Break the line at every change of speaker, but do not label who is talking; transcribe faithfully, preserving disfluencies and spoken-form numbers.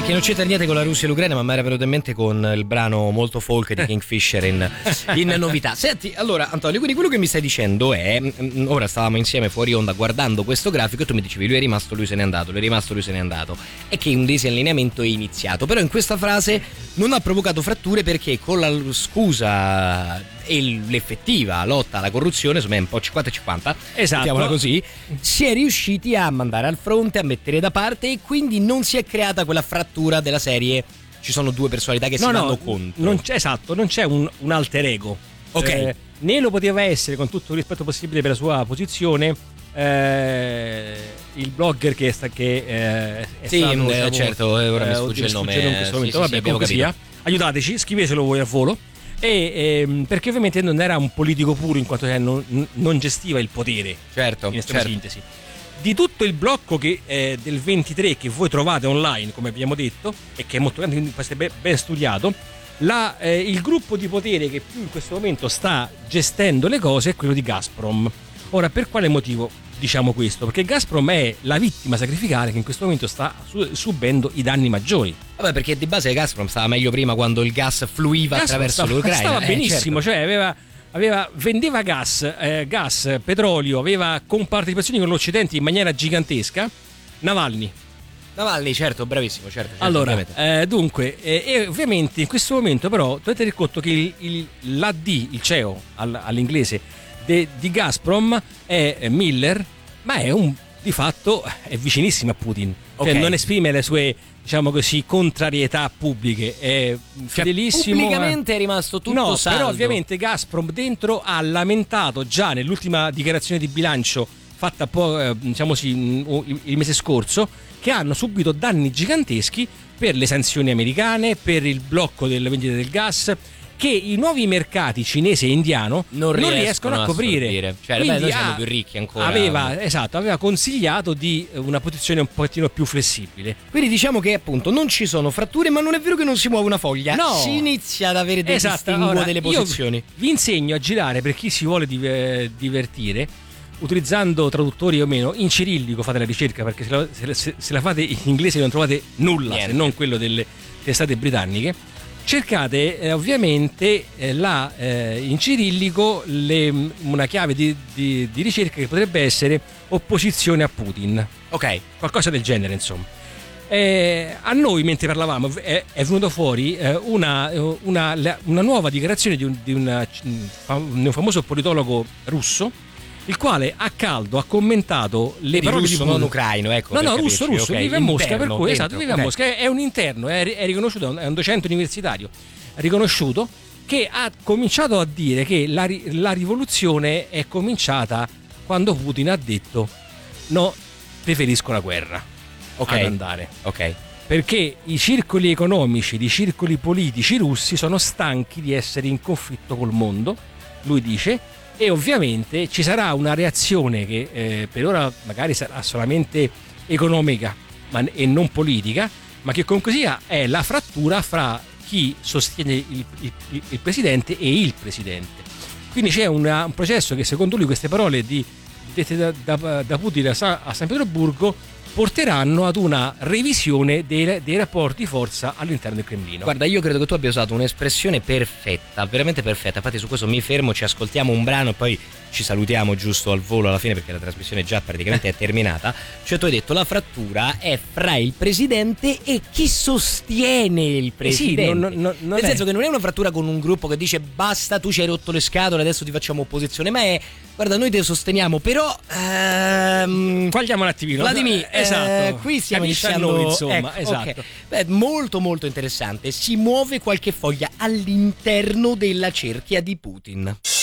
Che non c'entra niente con la Russia e l'Ucraina, ma mi era venuto in mente con il brano molto folk di Kingfisher in, in novità. Senti, allora Antonio, quindi quello che mi stai dicendo è, ora stavamo insieme fuori onda guardando questo grafico e tu mi dicevi lui è rimasto, lui se n'è andato, lui è rimasto, lui se n'è andato, e che un disallineamento è iniziato, però in questa frase non ha provocato fratture perché con la scusa e l'effettiva lotta alla corruzione, insomma è un po' cinquanta cinquanta,
esatto,
mettiamola così, si è riusciti a mandare al fronte, a mettere da parte, e quindi non si è creata quella frattura della serie ci sono due personalità che
no,
si
no,
vanno contro.
Non c'è, esatto, non c'è un, un alter ego.
Ok.
Eh, né lo poteva essere, con tutto il rispetto possibile per la sua posizione, eh, il blogger che, sta, che eh, è
sì,
stato,
eh,
diciamo,
certo, ora mi
eh,
sfugge il nome.
in questo momento.
Sì,
Vabbè,
sì, sì,
comunque sia, aiutateci, scrivetelo voi al volo. E, ehm, perché ovviamente non era un politico puro, in quanto non, non gestiva il potere.
Certo,
in estrema
certo.
sintesi. Di tutto il blocco che, eh, del ventitré che voi trovate online, come abbiamo detto, e che è molto grande, quindi questo è ben, ben studiato, la, eh, il gruppo di potere che più in questo momento sta gestendo le cose è quello di Gazprom. Ora, per quale motivo diciamo questo? Perché Gazprom è la vittima sacrificale che in questo momento sta su- subendo i danni maggiori.
Vabbè, perché di base Gazprom stava meglio prima, quando il gas fluiva
Gazprom
attraverso
stava,
l'Ucraina.
Stava
eh,
benissimo,
certo.
cioè aveva... Aveva, vendeva gas, eh, gas, petrolio, aveva compartecipazioni con l'Occidente in maniera gigantesca. Navalny.
Navalny, certo, bravissimo, certo. certo
allora, eh, dunque, eh, e ovviamente in questo momento però dovete tenere conto che il, il, l'A D, il C E O all, all'inglese de, di Gazprom è Miller, ma è un di fatto è vicinissimo a Putin. Okay. Cioè non esprime le sue, diciamo così, contrarietà pubbliche, è fedelissimo.
Cioè, pubblicamente è rimasto tutto
no,
saldo.
però ovviamente Gazprom dentro ha lamentato già nell'ultima dichiarazione di bilancio fatta po', diciamo sì, il mese scorso, che hanno subito danni giganteschi per le sanzioni americane, per il blocco delle vendite del gas, che i nuovi mercati cinese e indiano non, non riescono, riescono a coprire.
Cioè, beh, noi siamo più ricchi ancora.
Aveva, esatto, aveva consigliato di una posizione un pochettino più flessibile.
Quindi diciamo che appunto non ci sono fratture, ma non è vero che non si muove una foglia.
No.
Si inizia ad avere dei
esatto.
distinguo
Ora,
delle posizioni.
Vi insegno a girare, per chi si vuole divertire, utilizzando traduttori o meno, in cirillico fate la ricerca, perché se la, se la, se la fate in inglese non trovate nulla. Niente. Se non quello delle testate britanniche. Cercate eh, ovviamente eh, la, eh, in cirillico le, una chiave di, di, di ricerca che potrebbe essere opposizione a Putin.
Ok.
Qualcosa del genere, insomma. Eh, a noi, mentre parlavamo, è, è venuto fuori eh, una, una, una nuova dichiarazione di un, di, una, di un famoso politologo russo, il quale a caldo ha commentato le parole
russo,
di
non ucraino, ecco.
No, no, russo, russo,
okay.
vive a Mosca, per cui
dentro,
esatto, vive
okay.
a Mosca, è un interno, è, è riconosciuto, è un docente universitario riconosciuto, che ha cominciato a dire che la, la rivoluzione è cominciata quando Putin ha detto no, preferisco la guerra
okay.
ad andare.
Ok.
Perché i circoli economici, i circoli politici russi sono stanchi di essere in conflitto col mondo, lui dice. E ovviamente ci sarà una reazione che eh, per ora magari sarà solamente economica ma, e non politica, ma che comunque sia è la frattura fra chi sostiene il, il, il presidente e il presidente. Quindi c'è una, un processo che secondo lui queste parole di, dette da, da, da Putin a San, a San Pietroburgo porteranno ad una revisione dei, dei rapporti di forza all'interno del Cremlino.
Guarda, io credo che tu abbia usato un'espressione perfetta, veramente perfetta. Infatti su questo mi fermo, ci ascoltiamo un brano e poi ci salutiamo giusto al volo alla fine, perché la trasmissione già praticamente è terminata. Cioè tu hai detto la frattura è fra il presidente e chi sostiene il presidente.
Eh sì, non, non, non
Nel
è...
senso che non è una frattura con un gruppo che dice basta, tu ci hai rotto le scatole, adesso ti facciamo opposizione, ma è guarda, noi te sosteniamo, però ehm,
quagliamo un attimino.
Vladimir,
esatto.
Eh, qui stiamo
Capisci
iniziando,
noi, insomma,
ecco,
esatto.
Okay. Beh, molto molto interessante. Si muove qualche foglia all'interno della cerchia di Putin.